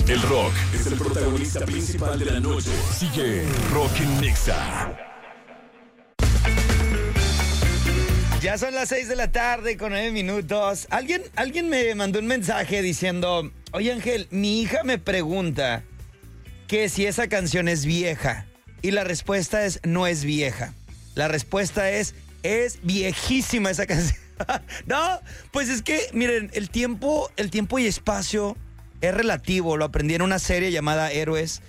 El rock es el protagonista principal de la noche. Sigue Rock en Nexa. Ya son las 6 de la tarde con 9 minutos. Alguien me mandó un mensaje diciendo: oye, Ángel, mi hija me pregunta que si esa canción es vieja. Y la respuesta es: no es vieja. La respuesta es viejísima esa canción. No, pues es que, miren, el tiempo y espacio es relativo. Lo aprendí en una serie llamada Héroes.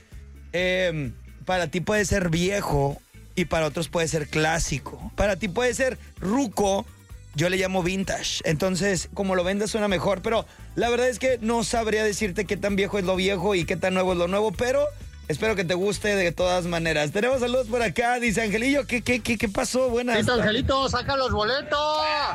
Para ti puede ser viejo y para otros puede ser clásico. Para ti puede ser ruco, yo le llamo vintage. Entonces, como lo vendes suena mejor, pero la verdad es que no sabría decirte qué tan viejo es lo viejo y qué tan nuevo es lo nuevo, pero espero que te guste de todas maneras. Tenemos saludos por acá, dice Angelillo. ¿Qué pasó? Buenas. Sí, Angelito, saca los boletos.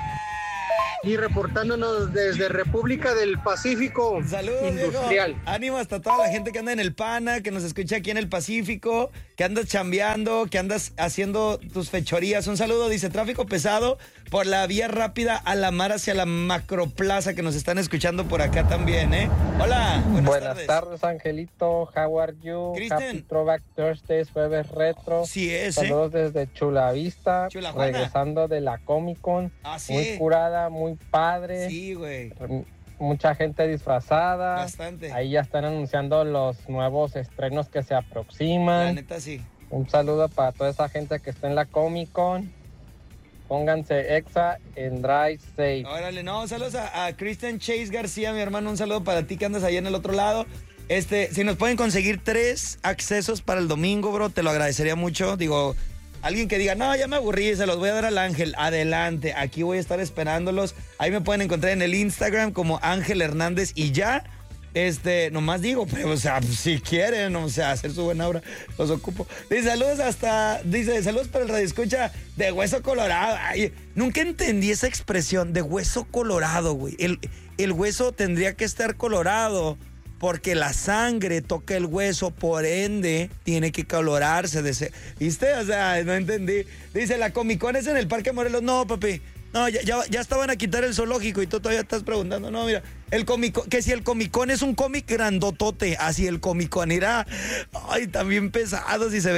Y reportándonos desde República del Pacífico. Saludos, Industrial. viejo. Ánimo hasta toda la gente que anda en el Pana, que nos escucha aquí en el Pacífico, que andas chambeando, que andas haciendo tus fechorías. Un saludo, dice, tráfico pesado por la vía rápida a la mar hacia la Macroplaza, que nos están escuchando por acá también, ¿eh? Hola, buenas tardes, Angelito. How are you? Cristian. Happy Throwback Thursdays, jueves retro. Sí es, Saludos desde Chula Vista, Chula Juana. regresando de la Comic Con. Ah, sí. Muy curada, muy padre. Sí, güey. Mucha gente disfrazada. Bastante. Ahí ya están anunciando los nuevos estrenos que se aproximan. La neta, sí. Un saludo para toda esa gente que está en la Comic Con. Pónganse Exa en Drive Safe. Órale, no, saludos a Christian Chase García, mi hermano, un saludo para ti que andas allá en el otro lado. Si nos pueden conseguir 3 accesos para el domingo, bro, te lo agradecería mucho. Digo, alguien que diga, no, ya me aburrí, se los voy a dar al Ángel. Adelante, aquí voy a estar esperándolos. Ahí me pueden encontrar en el Instagram como Ángel Hernández y ya. Nomás digo, pero, o sea, si quieren, o sea, hacer su buena obra, los ocupo. Dice, saludos para el radioescucha de Hueso Colorado. Ay, nunca entendí esa expresión de hueso colorado, güey. El hueso tendría que estar colorado porque la sangre toca el hueso, por ende, tiene que colorarse. ¿Viste? O sea, no entendí. Dice, la Comic Con es en el Parque Morelos. No, papi. No, ya estaban a quitar el zoológico y tú todavía estás preguntando. No, mira, que si el Comic Con es un cómic grandotote, así el Comic Con irá, ay, también pesado si se ve.